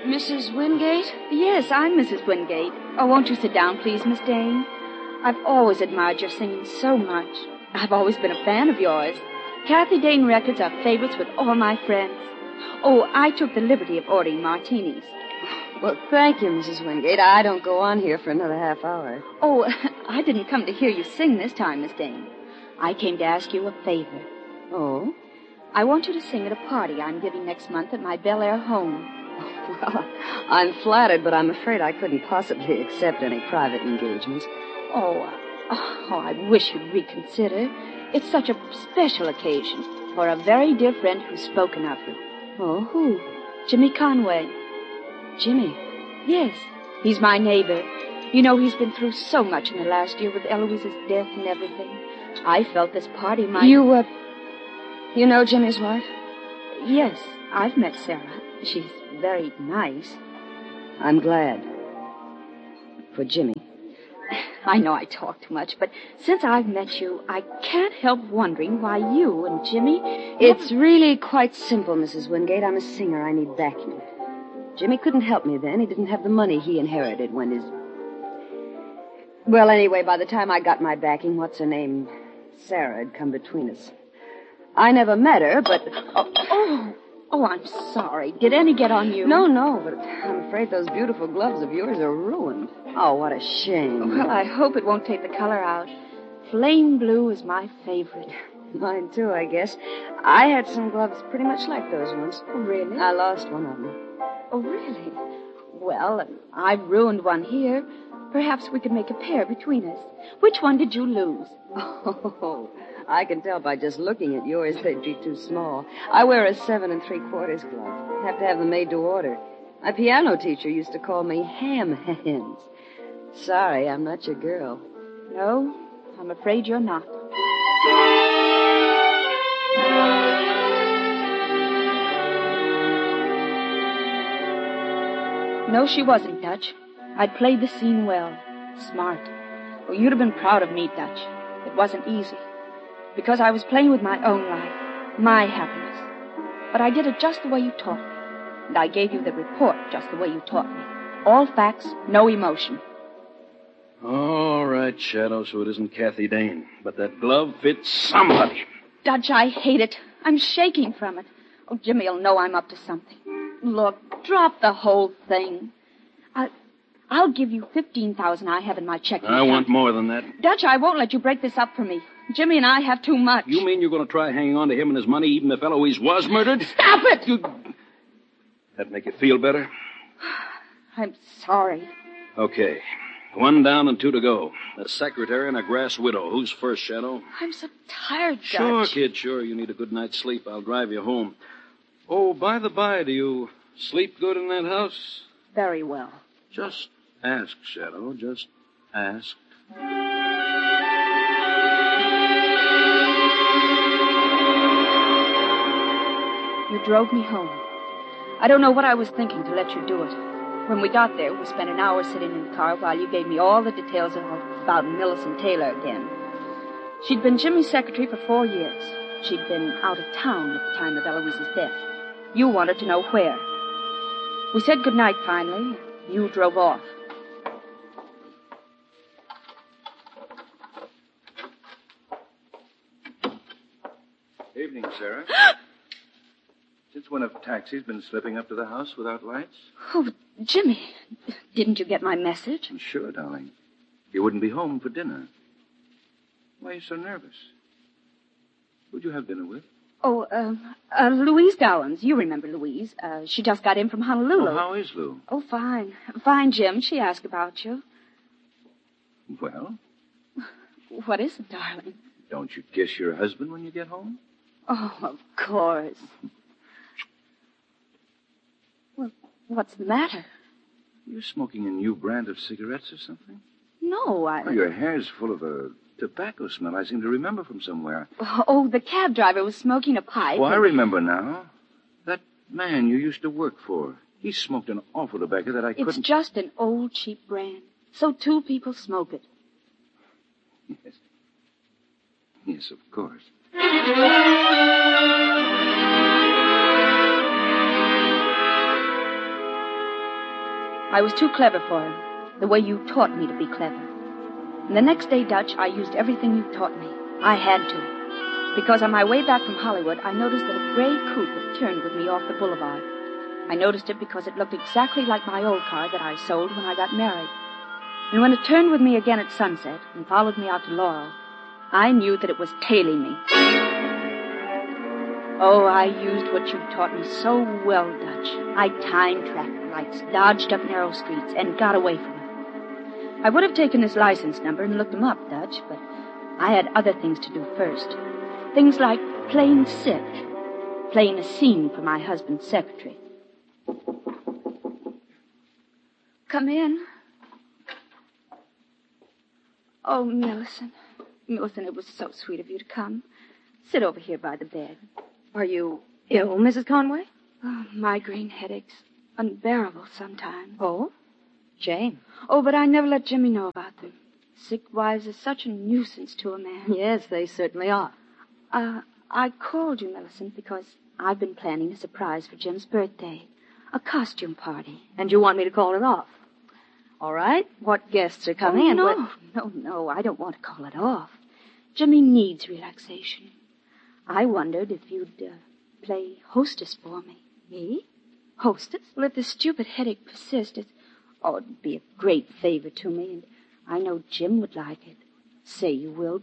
Mrs. Wingate? Yes, I'm Mrs. Wingate. Oh, won't you sit down, please, Miss Dane? I've always admired your singing so much. I've always been a fan of yours. Kathy Dane records are favorites with all my friends. Oh, I took the liberty of ordering martinis. Well, thank you, Mrs. Wingate. I don't go on here for another half hour. Oh, I didn't come to hear you sing this time, Miss Dane. I came to ask you a favor. Oh? I want you to sing at a party I'm giving next month at my Bel Air home. Well, I'm flattered, but I'm afraid I couldn't possibly accept any private engagements. Oh, I wish you'd reconsider. It's such a special occasion for a very dear friend who's spoken of you. Oh, who? Jimmy Conway. Jimmy? Yes, he's my neighbor. You know, he's been through so much in the last year with Eloise's death and everything. I felt this party might... You know Jimmy's wife? Yes, I've met Sarah. She's very nice. I'm glad. For Jimmy. I know I talk too much, but since I've met you, I can't help wondering why you and Jimmy... It's really quite simple, Mrs. Wingate. I'm a singer. I need backing. Jimmy couldn't help me then. He didn't have the money he inherited when his... Well, anyway, by the time I got my backing, what's her name? Sarah had come between us. I never met her, but... Oh, I'm sorry. Did any get on you? No, but I'm afraid those beautiful gloves of yours are ruined. Oh, what a shame. Well, I hope it won't take the color out. Flame blue is my favorite. Mine, too, I guess. I had some gloves pretty much like those ones. Oh, really? I lost one of them. Oh, really? Well, I've ruined one here. Perhaps we could make a pair between us. Which one did you lose? Oh, I can tell by just looking at yours they'd be too small. I wear a 7 3/4 glove. Have to have them made to order. My piano teacher used to call me ham hands. Sorry, I'm not your girl. No, I'm afraid you're not. No, she wasn't, Dutch. I'd played the scene well. Smart. Oh, you'd have been proud of me, Dutch. It wasn't easy. Because I was playing with my own life, my happiness. But I did it just the way you taught me. And I gave you the report just the way you taught me. All facts, no emotion. All right, Shadow, so it isn't Kathy Dane. But that glove fits somebody. Dutch, I hate it. I'm shaking from it. Oh, Jimmy'll know I'm up to something. Look, drop the whole thing. I'll give you $15,000 I have in my checking account. I want more than that. Dutch, I won't let you break this up for me. Jimmy and I have too much. You mean you're going to try hanging on to him and his money even if Eloise was murdered? Stop it! That make you feel better? I'm sorry. Okay. 1 down and 2 to go. A secretary and a grass widow. Who's first, Shadow? I'm so tired, Dutch. Sure, kid, sure. You need a good night's sleep. I'll drive you home. Oh, by the by, do you sleep good in that house? Very well. Just ask, Shadow. Just ask. You drove me home. I don't know what I was thinking to let you do it. When we got there, we spent an hour sitting in the car while you gave me all the details about Millicent Taylor again. She'd been Jimmy's secretary for 4 years. She'd been out of town at the time of Eloise's death. You wanted to know where. We said goodnight finally. You drove off. Evening, Sarah. Since when have taxis been slipping up to the house without lights? Oh, Jimmy, didn't you get my message? Sure, darling. You wouldn't be home for dinner. Why are you so nervous? Who'd you have dinner with? Oh, Louise Gowans. You remember Louise. She just got in from Honolulu. Oh, how is Lou? Oh, fine. Fine, Jim. She asked about you. Well? What is it, darling? Don't you kiss your husband when you get home? Oh, of course. Well, what's the matter? You're smoking a new brand of cigarettes or something? No, Oh, your hair's full of a tobacco smell I seem to remember from somewhere. Oh, the cab driver was smoking a pipe. Oh, I remember now. That man you used to work for. He smoked an awful tobacco that I couldn't... It's just an old, cheap brand. So 2 people smoke it. Yes. Yes, of course. I was too clever for him, the way you taught me to be clever. And the next day, Dutch, I used everything you taught me. I had to. Because on my way back from Hollywood, I noticed that a gray coupe had turned with me off the boulevard. I noticed it because it looked exactly like my old car that I sold when I got married. And when it turned with me again at sunset and followed me out to Laurel, I knew that it was tailing me. Oh, I used what you taught me so well, Dutch. I timed traffic lights, dodged up narrow streets, and got away from them. I would have taken his license number and looked him up, Dutch, but I had other things to do first. Things like playing sick, playing a scene for my husband's secretary. Come in. Oh, Millicent. Millicent, it was so sweet of you to come. Sit over here by the bed. Are you ill, Mrs. Conway? Oh, migraine headaches. Unbearable sometimes. Oh? Jane. Oh, but I never let Jimmy know about them. Sick wives are such a nuisance to a man. Yes, they certainly are. I called you, Millicent, because I've been planning a surprise for Jim's birthday. A costume party. And you want me to call it off? All right. What guests are coming? No, I don't want to call it off. Jimmy needs relaxation. I wondered if you'd play hostess for me. Me? Hostess? Well, if the stupid headache persists, it'd be a great favor to me, and I know Jim would like it. Say you will,